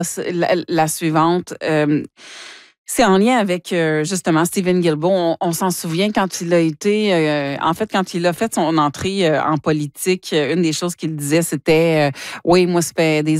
la suivante. C'est en lien avec, justement, Steven Guilbeault. On s'en souvient quand il a été, en fait, quand il a fait son entrée en politique, une des choses qu'il disait, c'était, oui, moi, ça fait des